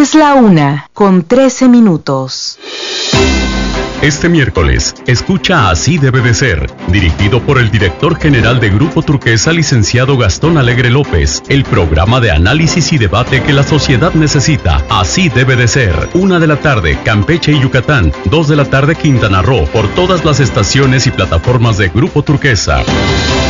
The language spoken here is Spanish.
Es la 1:13. Este miércoles, escucha Así debe de ser, dirigido por el director general de Grupo Turquesa, licenciado Gastón Alegre López, el programa de análisis y debate que la sociedad necesita. Así debe de ser. 1 de la tarde, Campeche y Yucatán. 2 de la tarde, Quintana Roo, por todas las estaciones y plataformas de Grupo Turquesa.